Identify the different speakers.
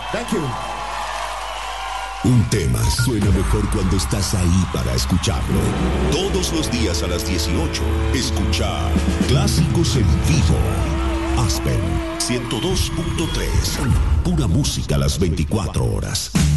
Speaker 1: Thank you.
Speaker 2: Un tema suena mejor cuando estás ahí para escucharlo. Todos los días a las 18, escucha Clásicos en Vivo. Aspen 102.3. Pura música a las 24 horas.